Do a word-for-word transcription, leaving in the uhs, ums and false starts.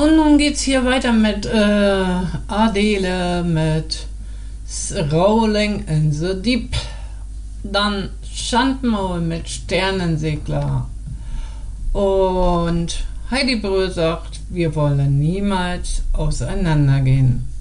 Und nun geht's hier weiter mit äh, Adele, mit Rolling in the Deep. Dann Schandmaul mit Sternensegler. Und Heidi Brühl sagt, wir wollen niemals auseinandergehen.